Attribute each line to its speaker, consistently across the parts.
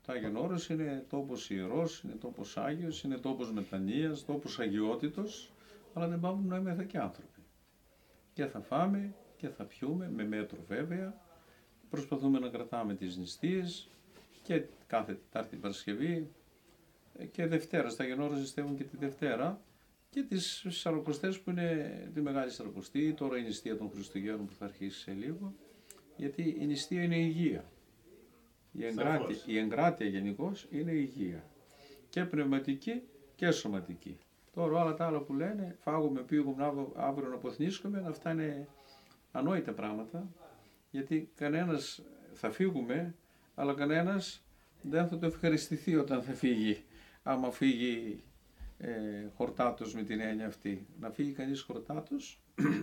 Speaker 1: Το Άγιον Όρος είναι τόπος ιερός, είναι τόπος Άγιος, είναι τόπος μετανοίας, τόπος αγιότητος, αλλά δεν πάμε να είμαστε και άνθρωποι. Και θα φάμε και θα πιούμε, με μέτρο βέβαια, προσπαθούμε να κρατάμε τις νηστείες και κάθε Τετάρτη Παρασκευή και Δευτέρα. Στα Άγιον Όρος νηστεύουν και τη Δευτέρα και τις Σαρακοστές που είναι τη Μεγάλη Σαρακοστή, τώρα η νηστεία των Χριστουγέννων που θα αρχίσει σε λίγο, γιατί η νηστεία είναι υγεία. Η εγκράτεια γενικώς είναι υγεία. Και πνευματική και σωματική. Τώρα όλα τα άλλα που λένε, φάγουμε, πήγουμε αύριο να αποθνίσκουμε, αυτά είναι ανόητα πράγματα, γιατί κανένας θα φύγουμε, αλλά κανένας δεν θα το ευχαριστηθεί όταν θα φύγει, άμα φύγει χορτάτος με την έννοια αυτή. Να φύγει κανείς χορτάτος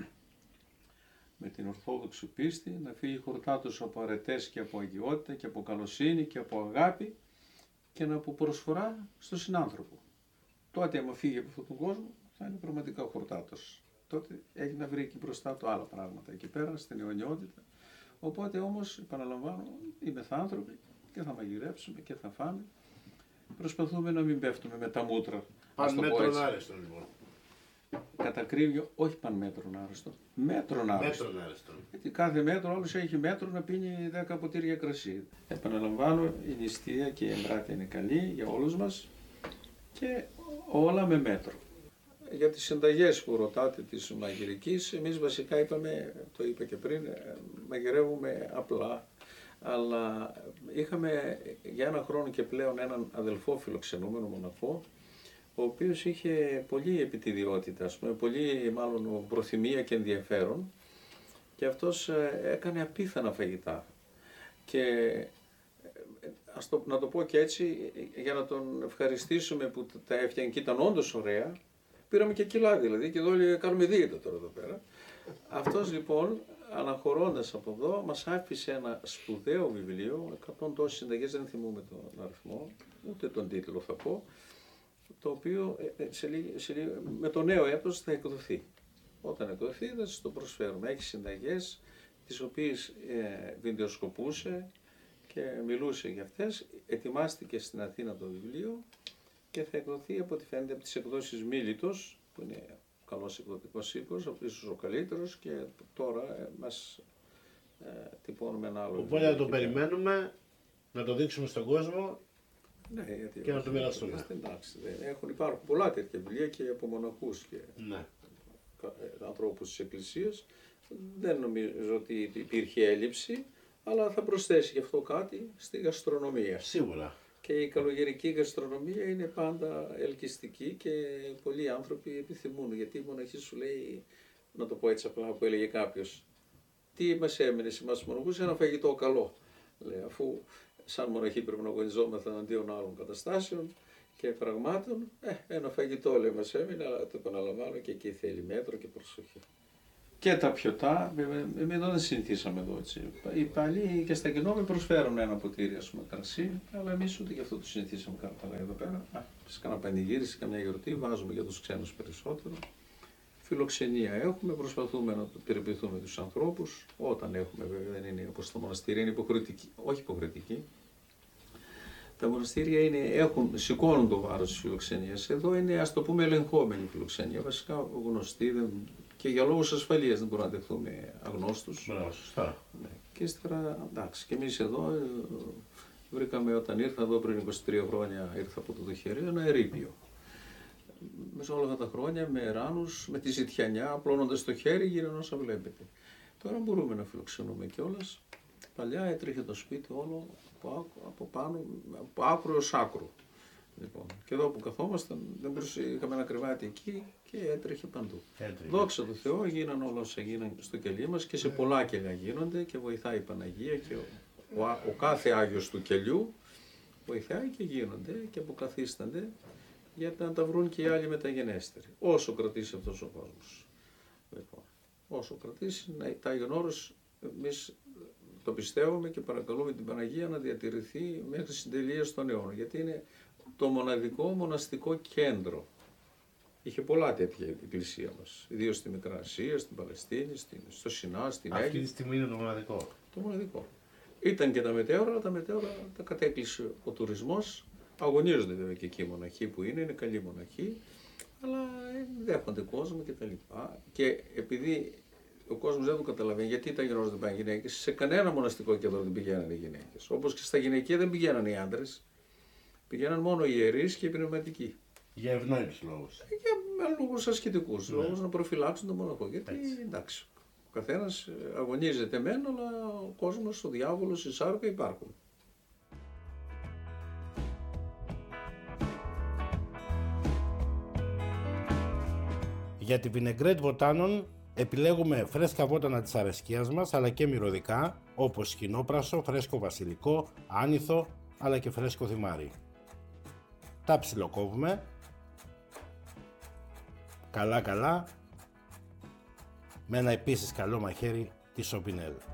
Speaker 1: με την ορθόδοξη πίστη, να φύγει χορτάτος από αρετές και από αγιότητα και από καλοσύνη και από αγάπη και από προσφορά στον συνάνθρωπο. Τότε άμα φύγει από αυτόν τον κόσμο θα είναι πραγματικά χορτάτος. Τότε έχει να βρει εκεί μπροστά του άλλα πράγματα, εκεί πέρα στην αιωνιότητα. Οπότε όμως, επαναλαμβάνω, είμαστε άνθρωποι και θα μαγειρέψουμε και θα φάμε. Προσπαθούμε να μην πέφτουμε με τα μούτρα.
Speaker 2: Παν μέτρον άρεστο λοιπόν.
Speaker 1: Κατακρίβιο, όχι παν μέτρον άρεστο. Μέτρον άρεστο. Γιατί κάθε μέτρο όλος έχει μέτρο να πίνει 10 ποτήρια κρασί. Επαναλαμβάνω, η νηστεία και η εγκράτεια είναι καλή για όλους μας και όλα με μέτρο. Για τις συνταγές που ρωτάτε της μαγειρικής, εμείς βασικά είπαμε, το είπα και πριν, μαγειρεύουμε απλά, αλλά είχαμε για ένα χρόνο και πλέον έναν αδελφό φιλοξενούμενο μοναχό, ο οποίος είχε πολύ επιτιδιότητα, ας πούμε, πολύ μάλλον προθυμία και ενδιαφέρον, και αυτός έκανε απίθανα φαγητά. Και να το πω και έτσι, για να τον ευχαριστήσουμε που τα έφτιανε και ήταν όντως ωραία, πήραμε και κιλά δηλαδή, και εδώ κάνουμε δίαιτα τώρα εδώ πέρα. Αυτός λοιπόν, αναχωρώντας από εδώ, μας άφησε ένα σπουδαίο βιβλίο, 100 τόσες συνταγές, δεν θυμούμαι τον αριθμό, ούτε τον τίτλο θα πω, το οποίο με το νέο έτος θα εκδοθεί. Όταν εκδοθεί θα σας το προσφέρουμε. Έχει συνταγές τις οποίες βιντεοσκοπούσε και μιλούσε για αυτές. Ετοιμάστηκε στην Αθήνα το βιβλίο και θα εκδοθεί από ό,τι φαίνεται από τις εκδόσεις Μίλητος, που είναι ο καλός εκδοτικός οίκος, ο οποίος ο καλύτερος, και τώρα μας τυπώνουμε ένα άλλο βιβλίο.
Speaker 2: Οπότε να το περιμένουμε, να το δείξουμε στον κόσμο.
Speaker 1: Ναι, γιατί
Speaker 2: και να το μοιραστούμε.
Speaker 1: Εντάξει, υπάρχουν πολλά τέτοια βιβλία και από μοναχούς και
Speaker 2: ναι.
Speaker 1: ανθρώπους της Εκκλησίας. Δεν νομίζω ότι υπήρχε έλλειψη, αλλά θα προσθέσει γι' αυτό κάτι στη γαστρονομία.
Speaker 2: Σίγουρα.
Speaker 1: Και η καλογερική γαστρονομία είναι πάντα ελκυστική και πολλοί άνθρωποι επιθυμούν, γιατί η μοναχή σου λέει, να το πω έτσι απλά που έλεγε κάποιος, τι μας έμεινε σε εμάς τους μοναχούς, ένα φαγητό καλό. Λέει, αφού σαν μοναχοί πρέπει να αγωνιζόμεθα αντίον άλλων καταστάσεων και πραγμάτων, ένα φαγητό λέει μας έμεινε, αλλά το επαναλαμβάνω και εκεί θέλει μέτρο και προσοχή. Και τα πιωτά, εμείς εδώ δεν συνηθίσαμε εδώ έτσι. Οι παλιοί και στα κοινό με προσφέρουν ένα ποτήρι, ας πούμε, κρασί, αλλά εμείς ούτε γι' αυτό το συνηθίσαμε καλά εδώ πέρα. Σε κάνα πανηγύρι, σε καμιά γιορτή, βάζουμε για τους ξένους περισσότερο. Φιλοξενία έχουμε, προσπαθούμε να περιποιηθούμε τους ανθρώπους, όταν έχουμε βέβαια, δεν είναι όπως το μοναστήρι, είναι υποχρεωτική, όχι υποχρεωτική. Τα μοναστήρια σηκώνουν το βάρος της φιλοξενίας. Εδώ είναι, ας το πούμε, ελεγχόμενη φιλοξενία. Βασικά γνωστή και για λόγους ασφαλείας δεν μπορούμε να δεχθούμε αγνώστους.
Speaker 2: Σωστά.
Speaker 1: Ναι. Και ύστερα, εντάξει, και εμείς εδώ βρήκαμε, όταν ήρθα εδώ πριν 23 χρόνια, ήρθα από το Δοχερείο, ένα ερείπιο. Μέσα όλα αυτά τα χρόνια με ράνους, με τη ζητιανιά, απλώνοντας το χέρι, γίνανε όσα βλέπετε. Τώρα μπορούμε να φιλοξενούμε κιόλας. Παλιά έτρεχε το σπίτι όλο από πάνω, από άκρο έως άκρο. Λοιπόν, και εδώ που καθόμασταν, είχαμε ένα κρεβάτι εκεί και έτρεχε παντού. Δόξα τω Θεώ, γίνανε όλα όσα γίνανε στο κελί μας και σε πολλά κελιά γίνονται και βοηθάει η Παναγία και ο κάθε Άγιος του κελιού βοηθάει και γίνονται και αποκαθίστανται για να τα βρουν και οι άλλοι μεταγενέστεροι. Όσο κρατήσει αυτός ο κόσμος. Λοιπόν, όσο κρατήσει, τα Άγιον Όρος, εμείς το πιστεύουμε και παρακαλούμε την Παναγία να διατηρηθεί μέχρι συντελείας των αιώνων, γιατί είναι το μοναδικό μοναστικό κέντρο. Είχε πολλά τέτοια η Εκκλησία μας, ιδίως στη Μικρά Ασία, στην Παλαιστίνη, στο Σινά, στην Αίγυπτο.
Speaker 2: Αυτή τη στιγμή είναι το μοναδικό.
Speaker 1: Το μοναδικό. Ήταν και τα μετέωρα, αλλά τα μετέωρα τα κατέκλυσε ο τουρισμός. Αγωνίζονται βέβαια και εκεί οι μοναχοί που είναι καλοί μοναχοί, αλλά δέχονται κόσμο κτλ. Και επειδή ο κόσμος δεν το καταλαβαίνει, γιατί οι ταγινός δεν πάνε γυναίκες, σε κανένα μοναστικό κέντρο δεν πηγαίνανε οι γυναίκες. Όπως και στα γυναικεία δεν πηγαίνανε οι άντρες, πηγαίναν μόνο οι ιερείς και οι πνευματικοί.
Speaker 2: Για ευνόητους λόγους.
Speaker 1: Για λόγους ασκητικούς, λόγους να προφυλάξουν τον μοναχό. Γιατί εντάξει, ο καθένας αγωνίζεται μεν, αλλά ο κόσμος, ο διάβολος, η σάρκα υπάρχουν.
Speaker 3: Για τη βινεγκρέτ βοτάνων επιλέγουμε φρέσκα βότανα της αρεσκίας μας, αλλά και μυρωδικά, όπως σκηνόπρασο, φρέσκο βασιλικό, άνηθο, αλλά και φρέσκο θυμάρι. Τα ψιλοκόβουμε καλά με ένα επίσης καλό μαχαίρι τη σοπινέλ.